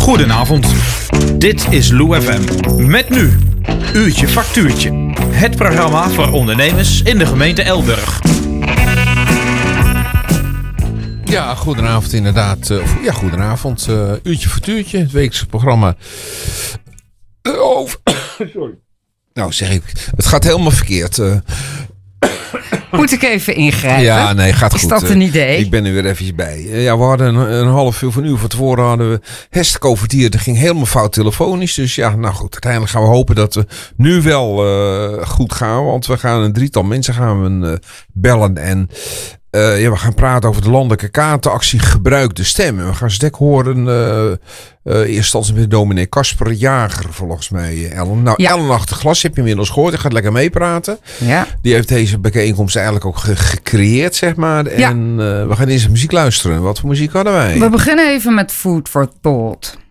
Goedenavond, dit is Lou FM. Met nu, Uurtje Factuurtje. Het programma voor ondernemers in de gemeente Elburg. Ja, goedenavond inderdaad. Goedenavond. Uurtje Factuurtje, het weekse programma. Sorry. Nou zeg ik, het gaat helemaal verkeerd. Moet ik even ingrijpen? Ja, nee, gaat goed. Is dat een idee? Ik ben er weer eventjes bij. Ja, we hadden een half uur, van een uur van tevoren hadden we hersencovertier. Dat ging helemaal fout telefonisch. Dus ja, nou goed. Uiteindelijk gaan we hopen dat we nu wel goed gaan. Want we gaan een drietal mensen bellen. En we gaan praten over de landelijke kaartenactie Gebruik de Stem. En we gaan Stek horen. Eerst instantie met dominee Kasper Jager, volgens mij, Ellen. Nou, ja. Ellen Achterglas heb je inmiddels gehoord. Die gaat lekker meepraten. Ja. Die heeft deze bijeenkomst eigenlijk ook gecreëerd, zeg maar. En we gaan eens muziek luisteren. Wat voor muziek hadden wij? We beginnen even met Food for Thought.